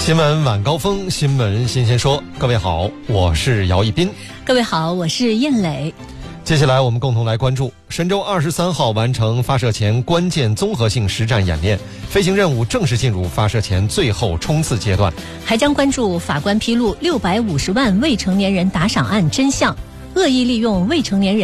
新闻晚高峰，新闻新鲜说。各位好，我是姚一斌。 各位好，我是燕磊。 接下来我们共同来关注神舟23号完成发射前关键综合性实战演练，飞行任务正式进入发射前最后冲刺阶段。 还将关注法官披露650万未成年人打赏案真相，恶意利用未成年人